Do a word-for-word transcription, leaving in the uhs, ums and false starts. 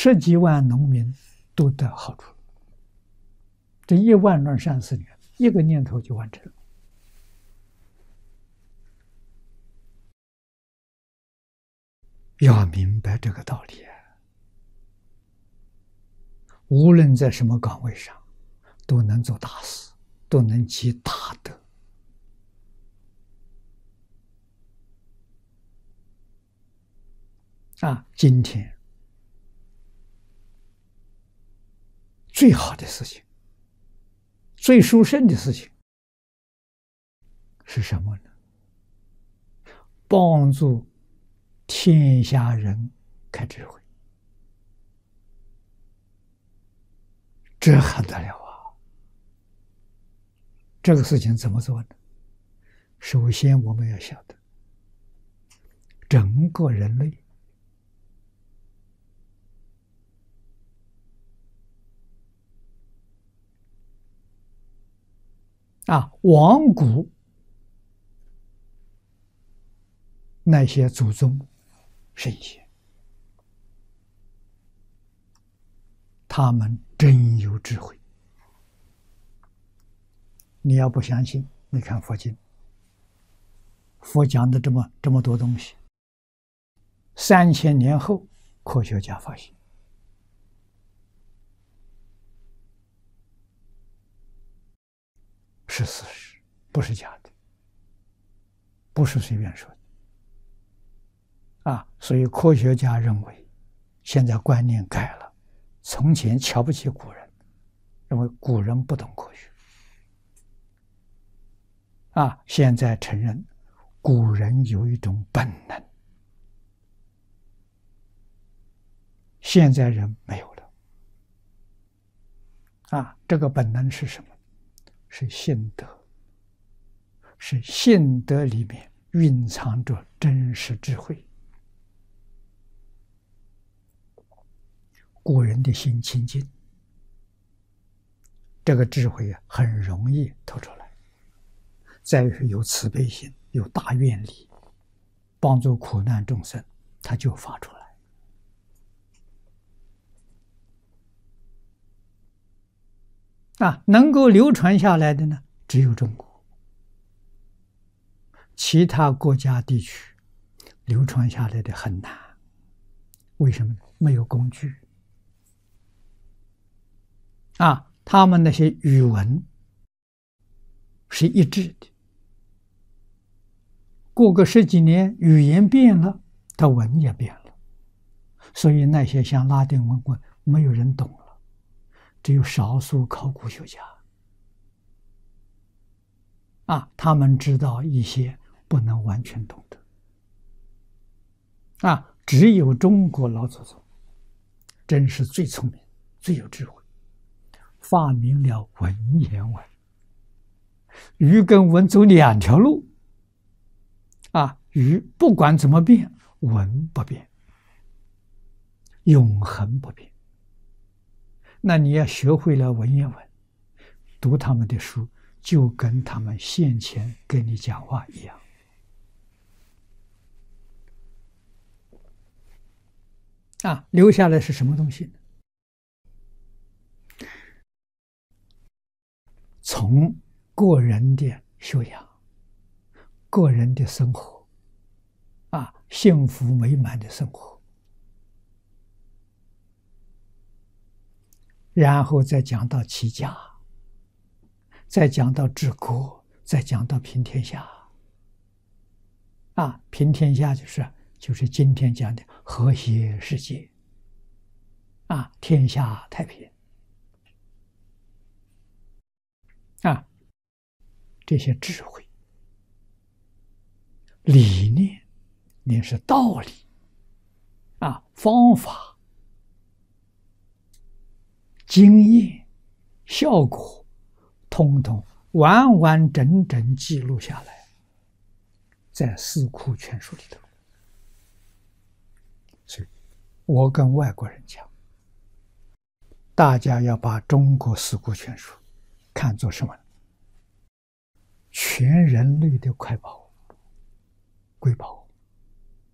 十几万农民都得好处。这一万桩善事呢，一个念头就完成了。要明白这个道理啊！无论在什么岗位上，都能做大事，都能积大德。啊，今天最好的事情，最殊胜的事情是什么呢？帮助天下人开智慧，这还得了啊！这个事情怎么做呢？首先我们要晓得，整个人类啊，往古那些祖宗圣贤，他们真有智慧。你要不相信，你看佛经，佛讲的这么这么多东西，三千年后科学家发现，是事实，不是假的，不是随便说的。啊，所以科学家认为，现在观念改了，从前瞧不起古人，认为古人不懂科学。啊，现在承认古人有一种本能，现在人没有了。啊，这个本能是什么？是信德，是信德里面蕴藏着真实智慧。古人的心清净，这个智慧啊，很容易透出来。再是有慈悲心，有大愿力，帮助苦难众生，它就发出来。啊，能够流传下来的呢，只有中国，其他国家地区流传下来的很难。为什么呢？没有工具。啊，他们那些语文是一致的，过个十几年，语言变了，它文也变了，所以那些像拉丁文文没有人懂了，只有少数考古学家啊，他们知道一些，不能完全懂得。啊，只有中国老祖宗真是最聪明、最有智慧，发明了文言文。语跟文走两条路啊，语不管怎么变，文不变，永恒不变。那你要学会了文言文，读他们的书，就跟他们先前跟你讲话一样。啊，留下来是什么东西呢？从个人的修养、个人的生活，啊，幸福美满的生活，然后再讲到齐家，再讲到治国，再讲到平天下。啊，平天下就是就是今天讲的和谐世界，啊，天下太平。啊，这些智慧、理念，也是道理，啊，方法、经验、效果，通通完完整整记录下来，在《四库全书》里头。所以，我跟外国人讲，大家要把中国《四库全书》看作什么？全人类的瑰宝，瑰宝。